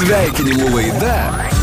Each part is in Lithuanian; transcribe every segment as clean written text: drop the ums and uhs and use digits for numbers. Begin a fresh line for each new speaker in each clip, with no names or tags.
Sveikinimų laida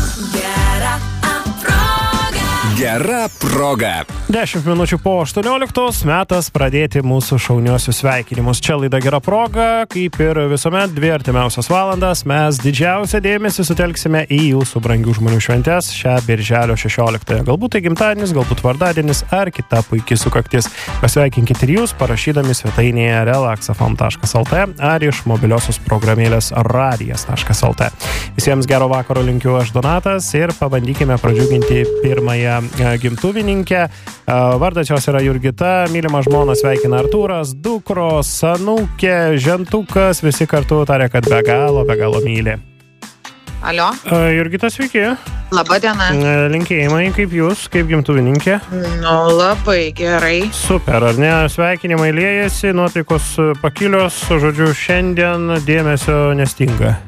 Gera proga.
10 minučių po 18 metas pradėti mūsų šauniosius sveikinimus. Čia laida Gera proga, kaip ir visuomet 2 artimiausias valandas mes didžiausią dėmesį sutelksime į jūsų brangių žmonių šventes šią birželio 16. Galbūt tai gimtadienis, galbūt vardadienis ar kita puikiai sukaktis. Pasveikinkite ir jūs parašydami svetainėje relaxafm.lt ar iš mobiliosios programėlės radijas.lt. Visiems gero vakaro linkiu aš Donatas ir pabandykime pradžiuginti pirmąją gimtuvininkę. Vardas jos yra Jurgita, mylima žmona sveikina Artūras, dukros, anūkė, žentukas, visi kartu tarė, kad be galo myli.
Alio.
Jurgita, sveiki.
Labą dieną.
Linkėjimai, kaip jūs, kaip gimtuvininkė?
Nu, labai gerai.
Super, ar ne? Sveikinimai liejasi, nuotaikos pakilios, žodžiu, šiandien dėmesio nestinga.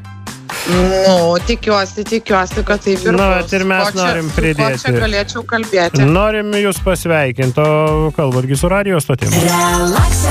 Nu, tikiuosi, kad taip ir bus.
Ir mes norim pridėti.
Ko čia galėčiau kalbėti?
Norim jūs pasveikinti, o kalbatgi su radijos stotim.
Relax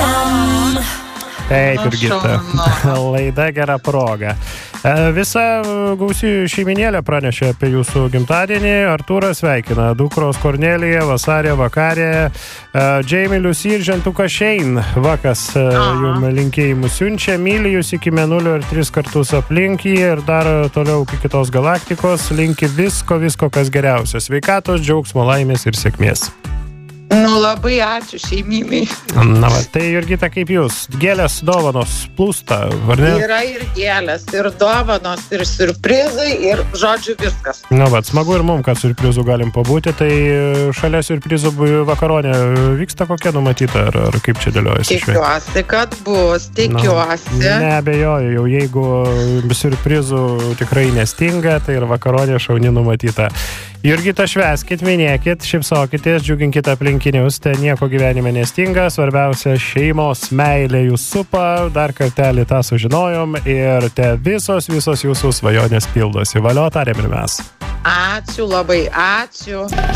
FM.
Taip, Jurgita. Laida Gera proga. Visa gausi šeiminėlė pranešė apie jūsų gimtadienį. Artūras sveikina dukros Kornelija, Vasarė, Vakarė, Jamie, Lucy ir žentukas Shane. Vakas jums linkėjimus siunčia, myli jūs iki mėnulio ir 3 kartus aplink jį ir dar toliau iki kitos galaktikos. Linki visko, kas geriausia. Sveikatos, džiaugsmo, laimės ir sėkmės.
Nu, labai ačiū šeimynai.
Na, va, tai Jurgita, kaip jūs? Gėlės, dovanos, plūsta, ar ne?
Yra ir gėlės, ir dovanos, ir surprizai, ir žodžiu viskas.
Na, va, smagu ir mums, kad surprizų galim pabūti. Tai šalia surprizų vakaronė vyksta kokia numatyta, ar kaip čia dėliojasi?
Tikiuosi, kad bus, tikiuosi.
Neabejoju, jau jeigu surprizų tikrai nestinga, tai ir vakaronė šauni numatyta. Jurgita, švęskit, minėkit, šypsokitės, džiuginkite aplinkinius, ten nieko gyvenime nestinga, svarbiausia šeimos meilė jūs supa, dar kartelį tą sužinojom ir te visos jūsų svajonės pildosi. Valio, tarėm ir mes.
Ačiū labai, ačiū.